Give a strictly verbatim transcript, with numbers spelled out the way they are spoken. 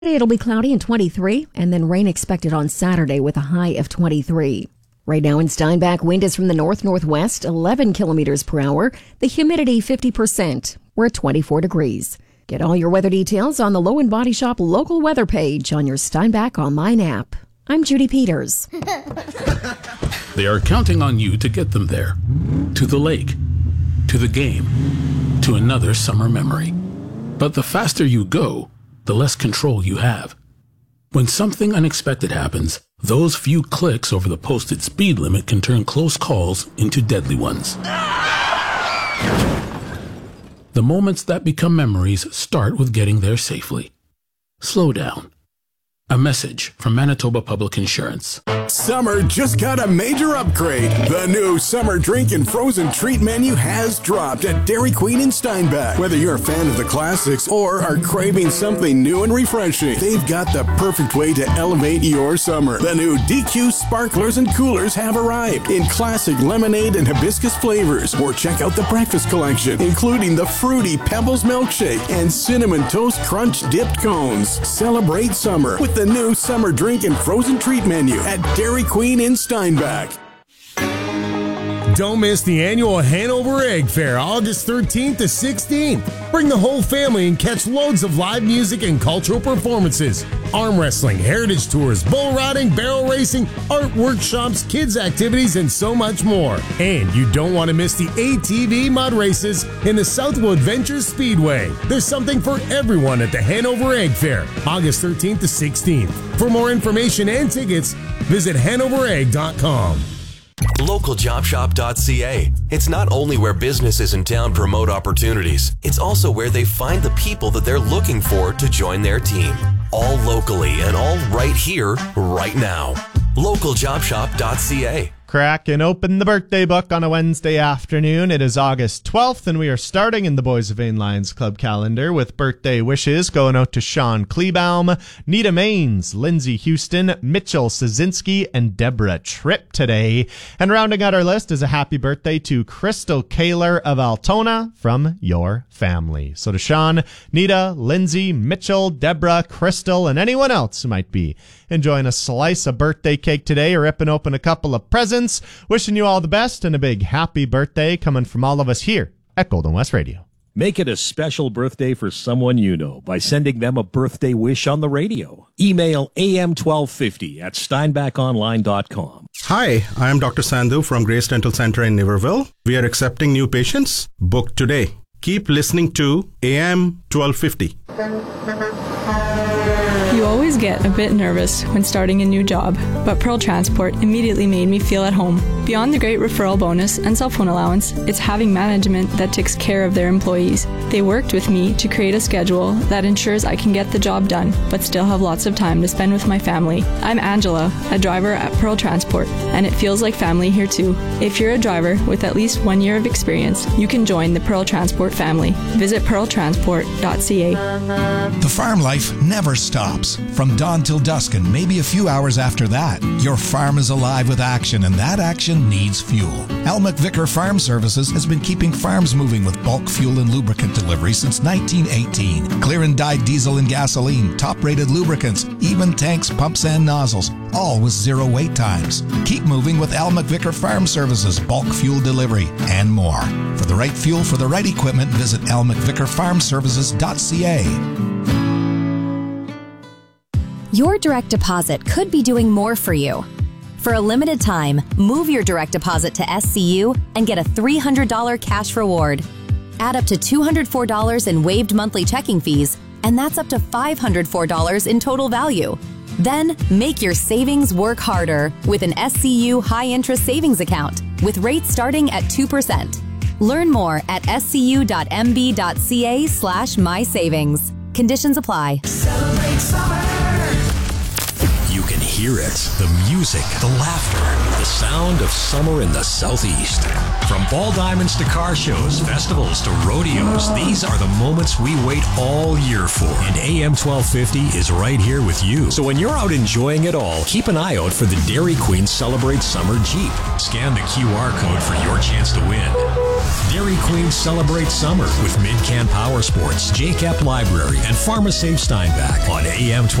It'll be cloudy and twenty-three, and then rain expected on Saturday with a high of twenty-three. Right now in Steinbach, wind is from the north-northwest, eleven kilometers per hour. The humidity fifty percent. We're at twenty-four degrees. Get all your weather details on the Low and Body Shop local weather page on your Steinbach online app. I'm Judy Peters. They are counting on you to get them there. To the lake. To the game. To another summer memory. But the faster you go, the less control you have. When something unexpected happens, those few clicks over the posted speed limit can turn close calls into deadly ones. The moments that become memories start with getting there safely. Slow down. A message from Manitoba Public Insurance. Summer just got a major upgrade. The new summer drink and frozen treat menu has dropped at Dairy Queen in Steinbach. Whether you're a fan of the classics or are craving something new and refreshing, they've got the perfect way to elevate your summer. The new D Q sparklers and coolers have arrived in classic lemonade and hibiscus flavors. Or check out the breakfast collection, including the fruity Pebbles milkshake and cinnamon toast crunch dipped cones. Celebrate summer with the The new summer drink and frozen treat menu at Dairy Queen in Steinbach. Don't miss the annual Hanover Egg Fair, August thirteenth to sixteenth. Bring the whole family and catch loads of live music and cultural performances. Arm wrestling, heritage tours, bull riding, barrel racing, art workshops, kids activities, and so much more. And you don't want to miss the A T V mud races in the Southwood Ventures Speedway. There's something for everyone at the Hanover Egg Fair, August thirteenth to sixteenth. For more information and tickets, visit hanover egg dot com. local job shop dot c a. It's not only where businesses in town promote opportunities, it's also where they find the people that they're looking for to join their team. All locally and all right here, right now. local job shop dot c a. Crack and open the birthday book on a Wednesday afternoon. It is August twelfth, and we are starting in the Boys of Vain Lions Club calendar with birthday wishes going out to Sean Klebaum, Nita Maines, Lindsay Houston, Mitchell Szynski, and Deborah Tripp today. And rounding out our list is a happy birthday to Crystal Kaler of Altona from your family. So to Sean, Nita, Lindsay, Mitchell, Deborah, Crystal, and anyone else who might be enjoying a slice of birthday cake today or ripping open a couple of presents, wishing you all the best and a big happy birthday coming from all of us here at Golden West Radio. Make it a special birthday for someone you know by sending them a birthday wish on the radio. Email A M twelve fifty at steinbach online dot com. Hi, I am Doctor Sandhu from Grace Dental Center in Niverville. We are accepting new patients. Book today. Keep listening to A M twelve fifty. You always get a bit nervous when starting a new job, but Pearl Transport immediately made me feel at home. Beyond the great referral bonus and cell phone allowance, it's having management that takes care of their employees. They worked with me to create a schedule that ensures I can get the job done, but still have lots of time to spend with my family. I'm Angela, a driver at Pearl Transport, and it feels like family here too. If you're a driver with at least one year of experience, you can join the Pearl Transport family. Visit pearl transport dot c a. The farm life never stops. From dawn till dusk and maybe a few hours after that, your farm is alive with action, and that action needs fuel. Al McVicker Farm Services has been keeping farms moving with bulk fuel and lubricant delivery since nineteen eighteen. Clear and dyed diesel and gasoline, top-rated lubricants, even tanks, pumps, and nozzles, all with zero wait times. Keep moving with Al McVicker Farm Services, bulk fuel delivery, and more. For the right fuel for the right equipment, visit al mcvicker farm services dot c a. Your direct deposit could be doing more for you. For a limited time, move your direct deposit to S C U and get a three hundred dollars cash reward. Add up to two hundred four dollars in waived monthly checking fees, and that's up to five hundred four dollars in total value. Then make your savings work harder with an S C U high-interest savings account with rates starting at two percent. Learn more at s c u dot m b dot c a slash my savings. Conditions apply. Celebrate summer. You can hear it. The music, the laughter, the sound of summer in the Southeast. From ball diamonds to car shows, festivals to rodeos, these are the moments we wait all year for. And A M twelve fifty is right here with you. So when you're out enjoying it all, keep an eye out for the Dairy Queen Celebrate Summer Jeep. Scan the Q R code for your chance to win. Dairy Queen celebrates summer with Mid-Can Power Sports, J C E P Library, and PharmaSafe Steinbach on A M twelve